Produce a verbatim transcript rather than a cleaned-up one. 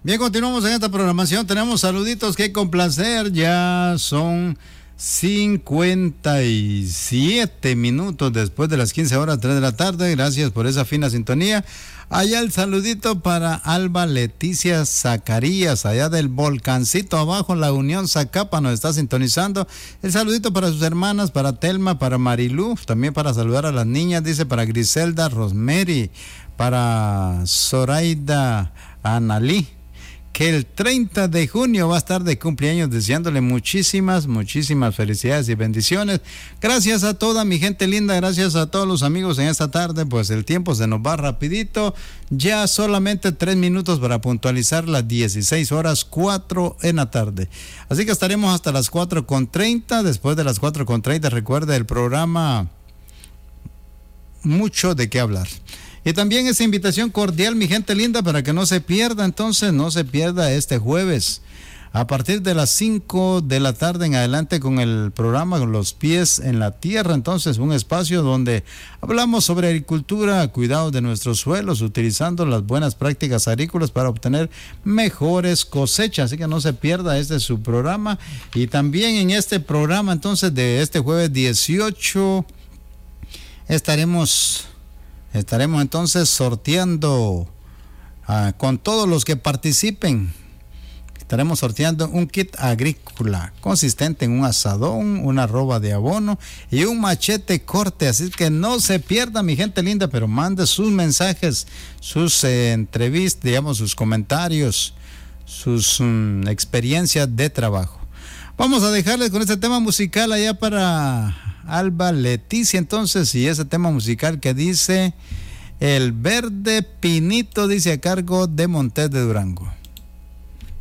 Bien, continuamos en esta programación. Tenemos saluditos que complacer. Ya son cincuenta y siete minutos después de las quince horas, tres de la tarde. Gracias por esa fina sintonía. Allá el saludito para Alba Leticia Zacarías, allá del Volcancito abajo, la Unión Zacapa, nos está sintonizando. El saludito para sus hermanas, para Telma, para Marilú, también para saludar a las niñas, dice para Griselda, Rosemary, para Zoraida Analí, que el treinta de junio va a estar de cumpleaños, deseándole muchísimas, muchísimas felicidades y bendiciones. Gracias a toda mi gente linda, gracias a todos los amigos en esta tarde, pues el tiempo se nos va rapidito, ya solamente tres minutos para puntualizar las dieciséis horas, cuatro en la tarde. Así que estaremos hasta las cuatro con treinta, después de las cuatro con treinta, recuerde el programa Mucho de qué hablar. Y también esa invitación cordial, mi gente linda, para que no se pierda, entonces, no se pierda este jueves, a partir de las cinco de la tarde en adelante, con el programa Con los pies en la tierra. Entonces, un espacio donde hablamos sobre agricultura, cuidado de nuestros suelos, utilizando las buenas prácticas agrícolas para obtener mejores cosechas. Así que no se pierda, este es su programa. Y también en este programa, entonces, de este jueves dieciocho, estaremos... Estaremos entonces sorteando uh, con todos los que participen. Estaremos sorteando un kit agrícola consistente en un asadón, una roba de abono y un machete corte. Así que no se pierda, mi gente linda, pero mande sus mensajes, sus eh, entrevistas, digamos, sus comentarios, sus um, experiencias de trabajo. Vamos a dejarles con este tema musical allá para Alba Leticia, entonces, y ese tema musical que dice El Verde Pinito, dice, a cargo de Montes de Durango.